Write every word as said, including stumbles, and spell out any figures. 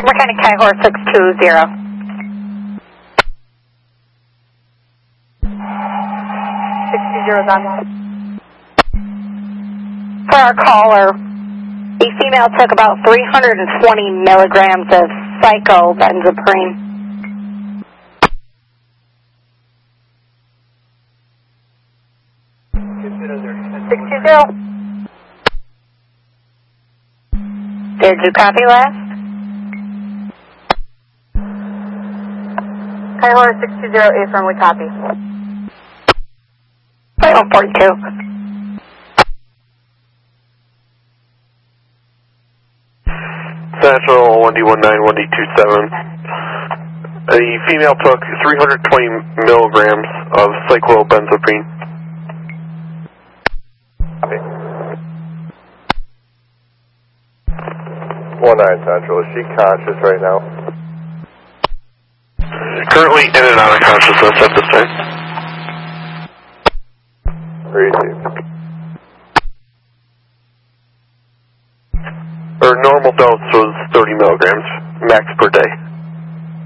Mechanic Kihor six two zero. six two zero is on. For our caller, the female took about three hundred twenty milligrams of cyclobenzaprine. six two zero. Did you copy last? Kihor six two zero, affirm, we copy. one forty-two. Central one D one nine, one D two seven. The female took three hundred twenty milligrams of cyclobenzaprine. Copy. one nine Central, is she conscious right now? Currently in and out of consciousness at this time. Received. Her normal dose was thirty milligrams, max per day.